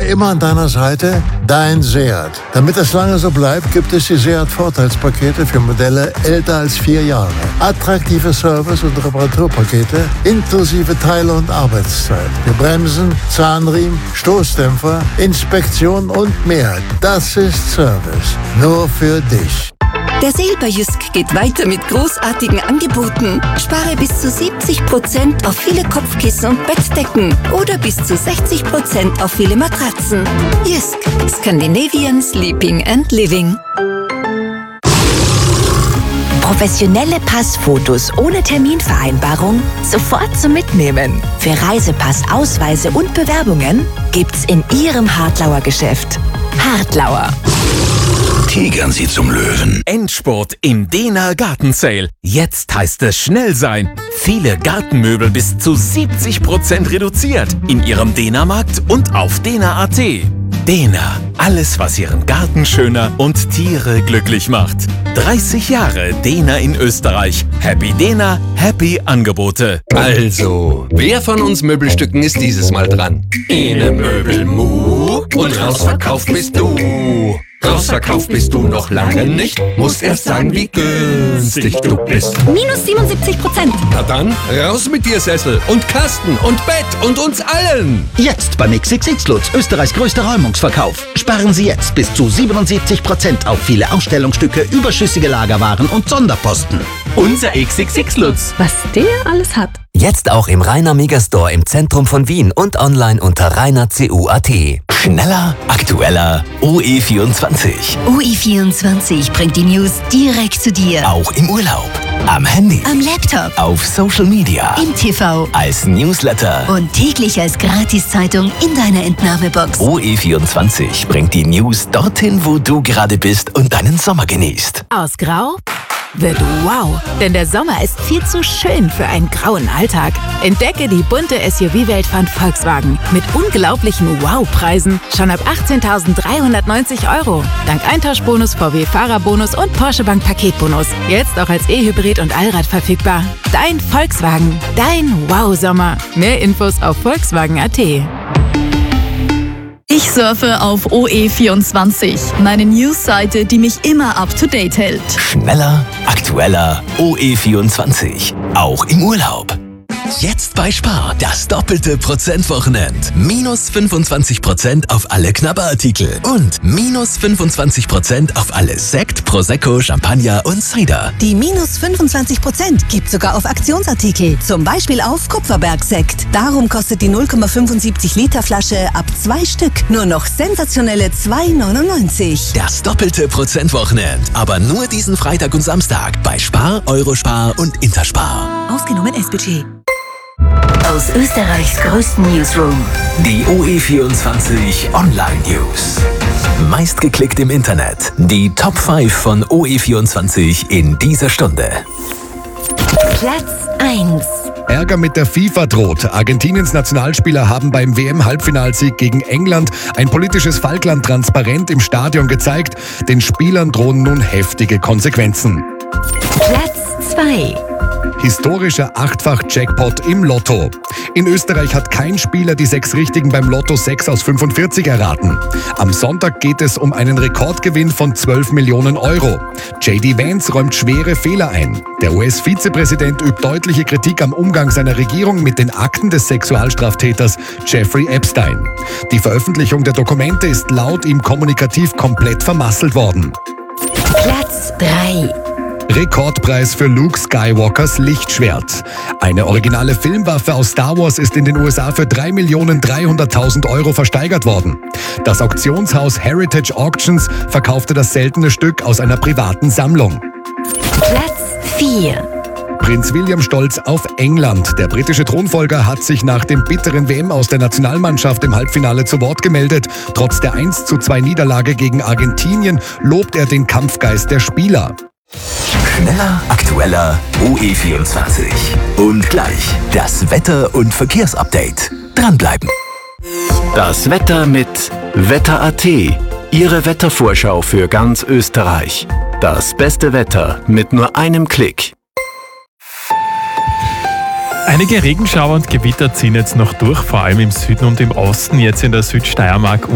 immer an deiner Seite? Dein Seat. Damit das lange so bleibt, gibt es die Seat-Vorteilspakete für Modelle älter als 4 Jahre. Attraktive Service- und Reparaturpakete inklusive Teile- und Arbeitszeit. Für Bremsen, Zahnriemen, Stoßdämpfer, Inspektion und mehr. Das ist Service. Nur für dich. Der Sale bei Jysk geht weiter mit großartigen Angeboten. Spare bis zu 70% auf viele Kopfkissen und Bettdecken oder bis zu 60% auf viele Matratzen. Jysk, Scandinavian Sleeping and Living. Professionelle Passfotos ohne Terminvereinbarung sofort zum Mitnehmen. Für Reisepass, Ausweise und Bewerbungen gibt's in Ihrem Hartlauer Geschäft. Hartlauer. Tigern Sie zum Löwen. Endspurt im Dena Garten Sale. Jetzt heißt es schnell sein. Viele Gartenmöbel bis zu 70% reduziert. In Ihrem Dena-Markt und auf dena.at. Dena. Alles, was Ihren Garten schöner und Tiere glücklich macht. 30 Jahre Dena in Österreich. Happy Dena, happy Angebote. Also, wer von uns Möbelstücken ist dieses Mal dran? Ene Möbelmu und rausverkauft bist du. Rausverkauft bist du noch lange nicht, musst erst sagen, wie günstig du bist. Minus 77%. Na dann, raus mit dir, Sessel und Kasten und Bett und uns allen. Jetzt beim XXX Lutz, Österreichs größter Räumungsverkauf. Sparen Sie jetzt bis zu 77% auf viele Ausstellungsstücke, überschüssige Lagerwaren und Sonderposten. Unser XXX Lutz. Was der alles hat. Jetzt auch im Rainer Megastore im Zentrum von Wien und online unter rainercu.at. Schneller, aktueller, OE24. OE24 bringt die News direkt zu dir. Auch im Urlaub, am Handy, Am Laptop, auf Social Media, im TV als Newsletter. und täglich als Gratiszeitung in deiner Entnahmebox. OE24 bringt die News dorthin, wo du gerade bist und deinen Sommer genießt. Aus Grau wird wow, denn der Sommer ist viel zu schön für einen grauen Alltag. Entdecke die bunte SUV-Welt von Volkswagen mit unglaublichen Wow-Preisen schon ab 18.390 €. Dank Eintauschbonus, VW-Fahrerbonus und Porsche Bank Paketbonus. Jetzt auch als E-Hybrid und Allrad verfügbar. Dein Volkswagen, dein Wow-Sommer. Mehr Infos auf Volkswagen.at. Ich surfe auf OE24, meine Newsseite, die mich immer up-to-date hält. Schneller, aktueller, OE24. Auch im Urlaub. Jetzt bei Spar das doppelte Prozentwochenend. Minus 25% auf alle Knabberartikel und minus 25% auf alle Sekt, Prosecco, Champagner und Cider. Die minus 25% gibt sogar auf Aktionsartikel, zum Beispiel auf Kupferbergsekt. Darum kostet die 0,75 Liter Flasche ab 2 Stück nur noch sensationelle 2,99. Das doppelte Prozentwochenend. Aber nur diesen Freitag und Samstag bei Spar, Eurospar und Interspar. Ausgenommen S-Budget. Aus Österreichs größten Newsroom. Die OE24 Online News. Meistgeklickt im Internet. Die Top 5 von OE24 in dieser Stunde. Platz 1. Ärger mit der FIFA droht. Argentiniens Nationalspieler haben beim WM-Halbfinalsieg gegen England ein politisches Falkland-Transparent im Stadion gezeigt. Den Spielern drohen nun heftige Konsequenzen. Platz 2. Historischer 8-fach-Jackpot im Lotto. In Österreich hat kein Spieler die 6 Richtigen beim Lotto 6 aus 45 erraten. Am Sonntag geht es um einen Rekordgewinn von 12 Millionen €. J.D. Vance räumt schwere Fehler ein. Der US-Vizepräsident übt deutliche Kritik am Umgang seiner Regierung mit den Akten des Sexualstraftäters Jeffrey Epstein. Die Veröffentlichung der Dokumente ist laut ihm kommunikativ komplett vermasselt worden. Platz 3. Rekordpreis für Luke Skywalkers Lichtschwert. Eine originale Filmwaffe aus Star Wars ist in den USA für 3.300.000 € versteigert worden. Das Auktionshaus Heritage Auctions verkaufte das seltene Stück aus einer privaten Sammlung. Platz 4. Prinz William stolz auf England. Der britische Thronfolger hat sich nach dem bitteren WM aus der Nationalmannschaft im Halbfinale zu Wort gemeldet. Trotz der 1:2 Niederlage gegen Argentinien lobt er den Kampfgeist der Spieler. Schneller, aktueller, OE24. Und gleich das Wetter- und Verkehrsupdate. Dranbleiben. Das Wetter mit Wetter.at. Ihre Wettervorschau für ganz Österreich. Das beste Wetter mit nur einem Klick. Einige Regenschauer und Gewitter ziehen jetzt noch durch, vor allem im Süden und im Osten, jetzt in der Südsteiermark